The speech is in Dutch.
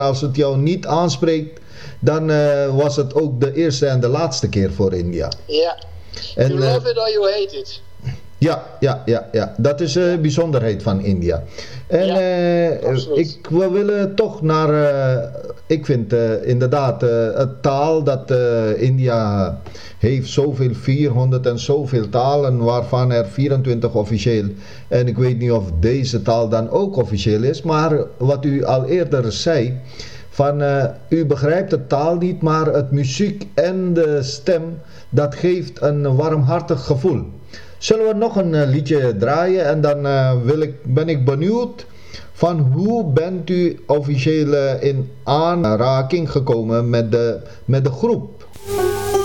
Als het jou niet aanspreekt, dan was het ook de eerste en de laatste keer voor India. Ja. En, you love it or you hate it. Ja. Dat is de bijzonderheid van India. En we willen toch naar... ik vind inderdaad het taal dat India heeft zoveel, 400 en zoveel talen, waarvan er 24 officieel. En ik weet niet of deze taal dan ook officieel is, maar wat u al eerder zei, van u begrijpt de taal niet, maar het muziek en de stem, dat geeft een warmhartig gevoel. Zullen we nog een liedje draaien en dan ben ik benieuwd van hoe bent u officieel in aanraking gekomen met de groep?